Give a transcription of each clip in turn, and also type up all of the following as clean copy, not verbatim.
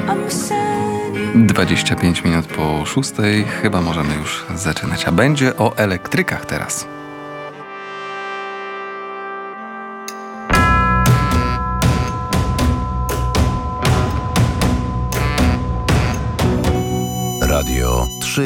25 minut po 6. Chyba możemy już zaczynać. A będzie o elektrykach teraz. Radio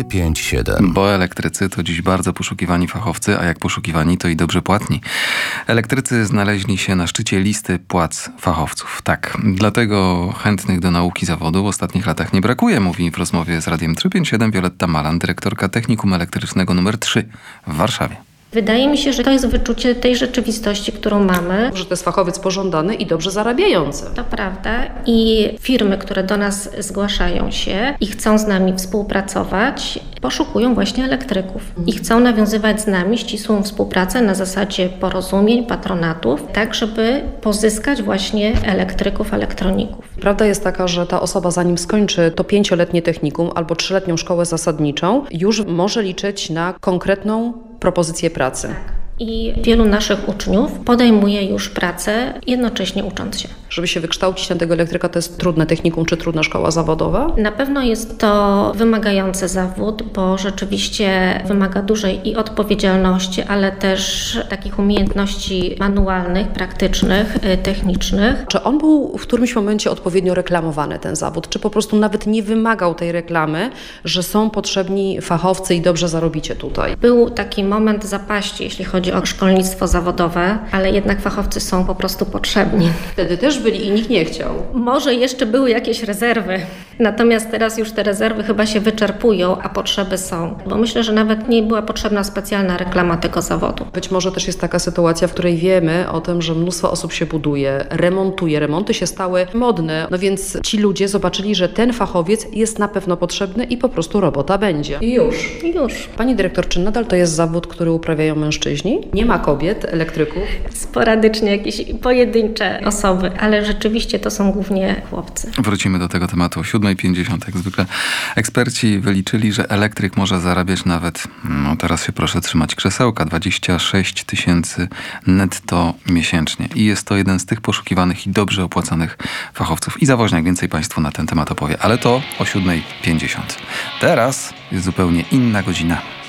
357. Bo elektrycy to dziś bardzo poszukiwani fachowcy, a jak poszukiwani, to i dobrze płatni. Elektrycy znaleźli się na szczycie listy płac fachowców. Tak, dlatego chętnych do nauki zawodu w ostatnich latach nie brakuje, mówi w rozmowie z Radiem 357 Wioletta Malan, dyrektorka Technikum Elektrycznego nr 3 w Warszawie. Wydaje mi się, że to jest wyczucie tej rzeczywistości, którą mamy. Że to jest fachowiec pożądany i dobrze zarabiający. To prawda. I firmy, które do nas zgłaszają się i chcą z nami współpracować, poszukują właśnie elektryków. I chcą nawiązywać z nami ścisłą współpracę na zasadzie porozumień, patronatów, tak żeby pozyskać właśnie elektryków, elektroników. Prawda jest taka, że ta osoba zanim skończy to 5-letnie technikum albo 3-letnią szkołę zasadniczą, już może liczyć na konkretną propozycję pracy. I wielu naszych uczniów podejmuje już pracę, jednocześnie ucząc się. Żeby się wykształcić na tego elektryka, to jest trudne technikum czy trudna szkoła zawodowa? Na pewno jest to wymagający zawód, bo rzeczywiście wymaga dużej i odpowiedzialności, ale też takich umiejętności manualnych, praktycznych, technicznych. Czy on był w którymś momencie odpowiednio reklamowany, ten zawód? Czy po prostu nawet nie wymagał tej reklamy, że są potrzebni fachowcy i dobrze zarobicie tutaj? Był taki moment zapaści, jeśli chodzi o szkolnictwo zawodowe, ale jednak fachowcy są po prostu potrzebni. Wtedy też byli i nikt nie chciał. Może jeszcze były jakieś rezerwy, natomiast teraz już te rezerwy chyba się wyczerpują, a potrzeby są. Bo myślę, że nawet nie była potrzebna specjalna reklama tego zawodu. Być może też jest taka sytuacja, w której wiemy o tym, że mnóstwo osób się buduje, remontuje. Remonty się stały modne, no więc ci ludzie zobaczyli, że ten fachowiec jest na pewno potrzebny i po prostu robota będzie. I już. Pani dyrektor, czy nadal to jest zawód, który uprawiają mężczyźni? Nie ma kobiet, elektryków? Sporadycznie jakieś pojedyncze osoby, ale rzeczywiście to są głównie chłopcy. Wrócimy do tego tematu o 7:50. Jak zwykle eksperci wyliczyli, że elektryk może zarabiać nawet, teraz się proszę trzymać krzesełka, 26 000 netto miesięcznie. I jest to jeden z tych poszukiwanych i dobrze opłacanych fachowców. I Zawoźniak więcej Państwu na ten temat opowie, ale to o 7:50. Teraz jest zupełnie inna godzina.